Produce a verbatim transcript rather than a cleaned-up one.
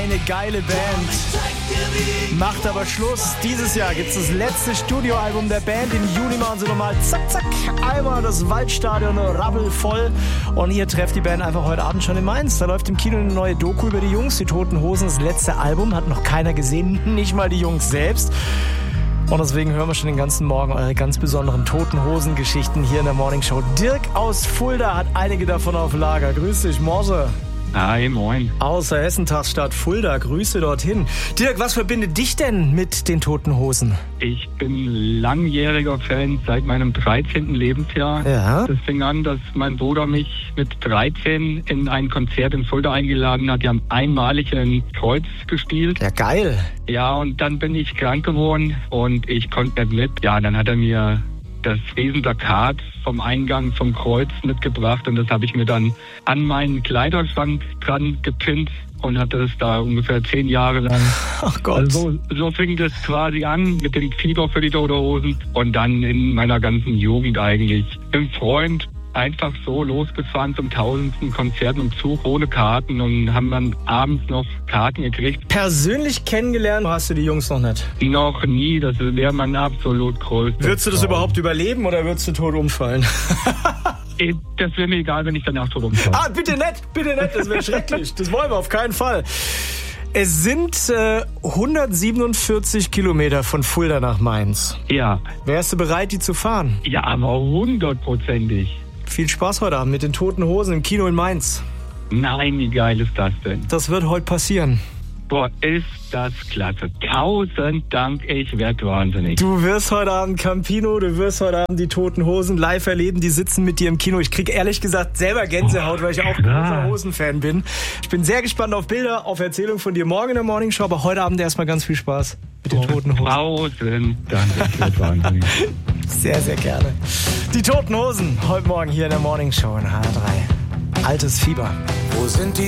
eine geile Band. Macht aber Schluss. Dieses Jahr gibt es das letzte Studioalbum der Band. Im Juni machen sie nochmal zack, zack, einmal das Waldstadion rappelvoll. Und ihr trefft die Band einfach heute Abend schon in Mainz. Da läuft im Kino eine neue Doku über die Jungs. Die Toten Hosen, das letzte Album, hat noch keiner gesehen, nicht mal die Jungs selbst. Und deswegen hören wir schon den ganzen Morgen eure ganz besonderen Toten-Hosen-Geschichten hier in der Morning Show. Dirk aus Fulda hat einige davon auf Lager. Grüß dich, Morse. Hi, moin. Außer Hessentagsstadt Fulda, Grüße dorthin. Dirk, was verbindet dich denn mit den Toten Hosen? Ich bin langjähriger Fan seit meinem dreizehnten Lebensjahr. Ja. Das fing an, dass mein Bruder mich mit dreizehn in ein Konzert in Fulda eingeladen hat. Die haben einmalig in Kreuz gespielt. Ja, geil. Ja, und dann bin ich krank geworden und ich konnte nicht mit. Ja, dann hat er mir das Riesenplakat vom Eingang vom Kreuz mitgebracht und das habe ich mir dann an meinen Kleiderschrank dran gepinnt und hatte das da ungefähr zehn Jahre lang. Ach Gott. Also so, so fing das quasi an mit dem Fieber für die Toten Hosen und dann in meiner ganzen Jugend eigentlich. Ein Freund einfach so losgefahren zum tausendsten Konzert im Zug ohne Karten und haben dann abends noch Karten gekriegt. Persönlich kennengelernt hast du die Jungs noch nicht? Noch nie, das wäre mein absolut größter. Würdest du das überhaupt überleben oder würdest du tot umfallen? Das wäre mir egal, wenn ich danach tot umfalle. Ah, bitte nicht, bitte nicht, das wäre schrecklich. Das wollen wir auf keinen Fall. Es sind äh, hundertsiebenundvierzig Kilometer von Fulda nach Mainz. Ja. Wärst du bereit, die zu fahren? Ja, aber hundertprozentig. Viel Spaß heute Abend mit den Toten Hosen im Kino in Mainz. Nein, wie geil ist das denn? Das wird heute passieren. Boah, ist das klasse. Tausend Dank, ich werde wahnsinnig. Du wirst heute Abend Campino, du wirst heute Abend die Toten Hosen live erleben. Die sitzen mit dir im Kino. Ich krieg ehrlich gesagt selber Gänsehaut, weil ich auch großer Hosen-Fan bin. Ich bin sehr gespannt auf Bilder, auf Erzählung von dir morgen in der Morning Show. Aber heute Abend erstmal ganz viel Spaß mit den Toten Hosen. Tausend Dank, ich werde wahnsinnig. Sehr, sehr gerne. Die Toten Hosen, heute Morgen hier in der Morning Show in H R drei. Altes Fieber. Wo sind die